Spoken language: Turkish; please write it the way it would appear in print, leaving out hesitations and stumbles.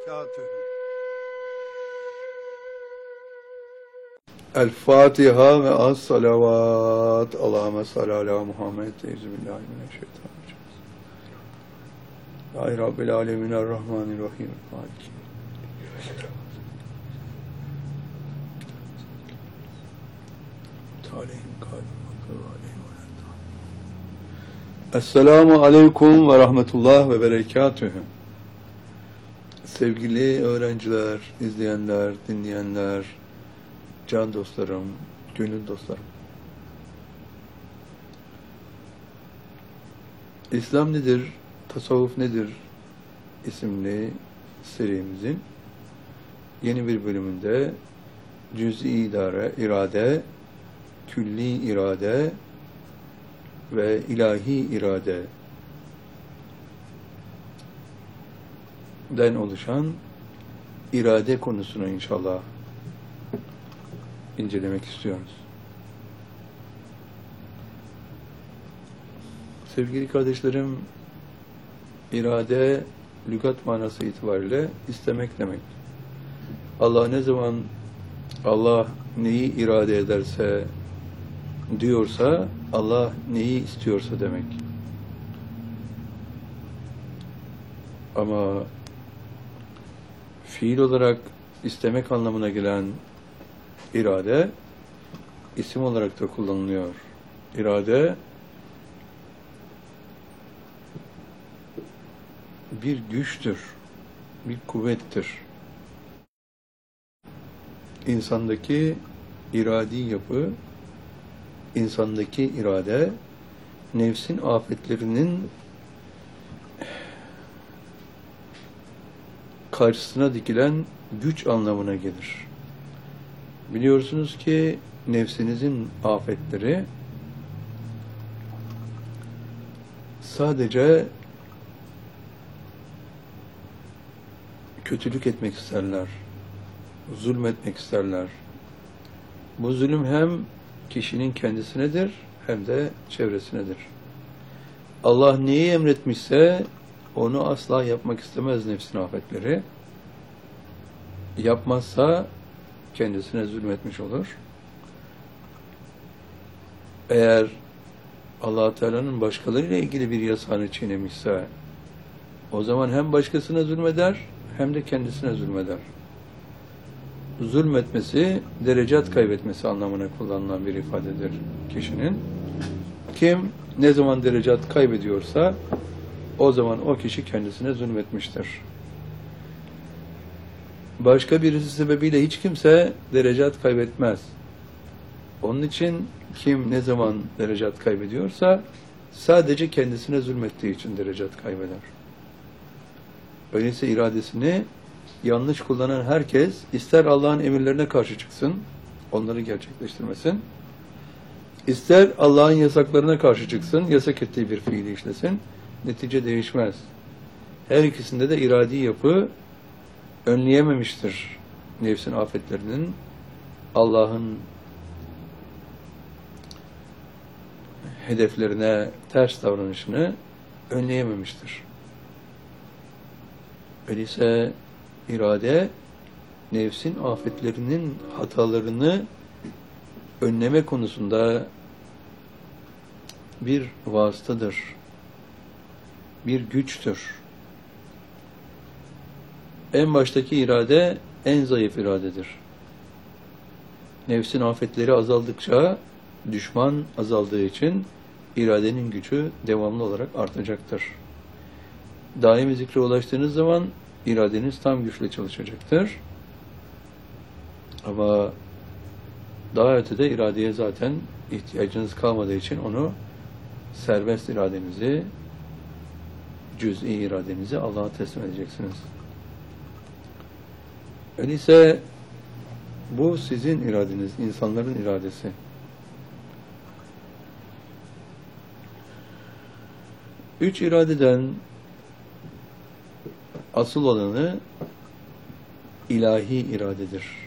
وبركاته. El Fatiha ve as salavat. Allahümme salli ala Muhammed. Euzubillahimineşşeytanirracim. Ya Rabbil alemin errahmanirrahim. Maliki. Esselamu aleyküm ve rahmetullah ve berekatühü. Sevgili öğrenciler, izleyenler, dinleyenler, can dostlarım, gönül dostlarım. İslam nedir, tasavvuf nedir isimli serimizin yeni bir bölümünde cüz'i irade, külli irade ve ilahi iradeden oluşan irade konusunu inşallah incelemek istiyoruz. Sevgili kardeşlerim, irade lügat manası itibariyle istemek demek. Allah neyi irade ederse diyorsa, Allah neyi istiyorsa demek. Ama fiil olarak istemek anlamına gelen irade, isim olarak da kullanılıyor. İrade, bir güçtür, bir kuvvettir. İnsandaki iradi yapı, insandaki irade, nefsin afetlerinin karşısına dikilen güç anlamına gelir. Biliyorsunuz ki nefsinizin afetleri sadece kötülük etmek isterler, zulmetmek isterler. Bu zulüm hem kişinin kendisinedir hem de çevresinedir. Allah neyi emretmişse onu asla yapmak istemez nefsin afetleri. Yapmazsa kendisine zulmetmiş olur. Eğer Allah Teala'nın başkalarıyla ilgili bir yasağını çiğnemişse o zaman hem başkasına zulmeder hem de kendisine zulmeder. Zulmetmesi, derecat kaybetmesi anlamına kullanılan bir ifadedir kişinin. Kim ne zaman derecat kaybediyorsa o zaman o kişi kendisine zulmetmiştir. Başka birisi sebebiyle hiç kimse derecat kaybetmez. Onun için kim ne zaman derecat kaybediyorsa sadece kendisine zulmettiği için derecat kaybeder. Öyleyse iradesini yanlış kullanan herkes ister Allah'ın emirlerine karşı çıksın, onları gerçekleştirmesin, ister Allah'ın yasaklarına karşı çıksın, yasak ettiği bir fiili işlesin, netice değişmez. Her ikisinde de iradi yapı önleyememiştir nefsin afetlerinin, Allah'ın hedeflerine ters davranışını önleyememiştir. Öyleyse irade, nefsin afetlerinin hatalarını önleme konusunda bir vasıtadır, bir güçtür. En baştaki irade, en zayıf iradedir. Nefsin afetleri azaldıkça, düşman azaldığı için iradenin gücü devamlı olarak artacaktır. Daimi zikre ulaştığınız zaman iradeniz tam güçle çalışacaktır. Ama daha ötede iradeye zaten ihtiyacınız kalmadığı için onu serbest iradenizi, cüz'i iradenizi Allah'a teslim edeceksiniz. Öyleyse bu sizin iradeniz, insanların iradesi. Üç iradeden asıl olanı ilahi iradedir.